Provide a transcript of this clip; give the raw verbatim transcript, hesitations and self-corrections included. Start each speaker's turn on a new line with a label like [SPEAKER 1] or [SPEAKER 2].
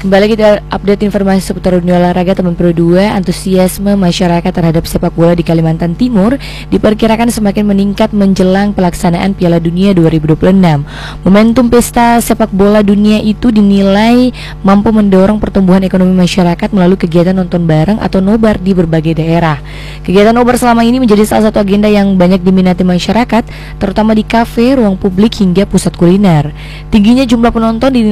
[SPEAKER 1] Kembali kita update informasi seputar dunia olahraga teman Pro dua. Antusiasme masyarakat terhadap sepak bola di Kalimantan Timur diperkirakan semakin meningkat menjelang pelaksanaan Piala Dunia dua ribu dua puluh enam. Momentum pesta sepak bola dunia itu dinilai mampu mendorong pertumbuhan ekonomi masyarakat melalui kegiatan nonton bareng atau nobar di berbagai daerah. Kegiatan nobar selama ini menjadi salah satu agenda yang banyak diminati masyarakat, terutama di kafe, ruang publik hingga pusat kuliner. Tingginya jumlah penonton dinilai